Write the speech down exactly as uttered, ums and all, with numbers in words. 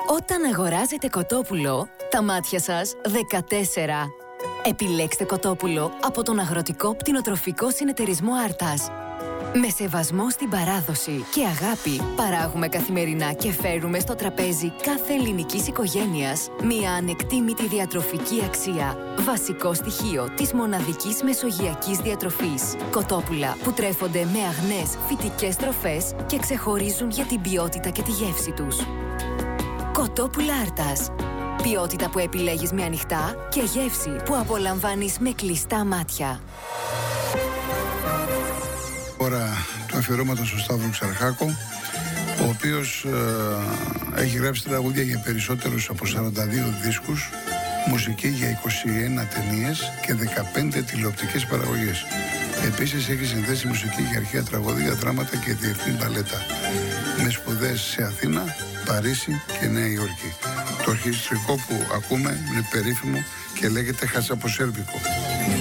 Όταν αγοράζετε κοτόπουλο, τα μάτια σας δεκατέσσερα. Επιλέξτε κοτόπουλο από τον Αγροτικό Πτηνοτροφικό Συνεταιρισμό Άρτας. Με σεβασμό στην παράδοση και αγάπη παράγουμε καθημερινά και φέρουμε στο τραπέζι κάθε ελληνικής οικογένειας μια ανεκτήμητη διατροφική αξία. Βασικό στοιχείο της μοναδικής μεσογειακής διατροφής. Κοτόπουλα που τρέφονται με αγνές φυτικές τροφές και ξεχωρίζουν για την ποιότητα και τη γεύση τους. Κοτόπουλα Άρτας. Ποιότητα που επιλέγεις με ανοιχτά και γεύση που απολαμβάνεις με κλειστά μάτια. Ώρα του αφιερώματος στο Σταύρο Ξαρχάκο, ο οποίος ε, έχει γράψει τραγούδια για περισσότερους από σαράντα δύο δίσκους, μουσική για είκοσι ένα ταινίες και δεκαπέντε τηλεοπτικές παραγωγές. Επίσης έχει συνδέσει μουσική για αρχαία τραγωδία, δράματα και διεθνή μπαλέτα, με σπουδές σε Αθήνα, Παρίσι και Νέα Υόρκη. Το ορχιστρικό που ακούμε είναι περίφημο και λέγεται Χασαποσέρβικο.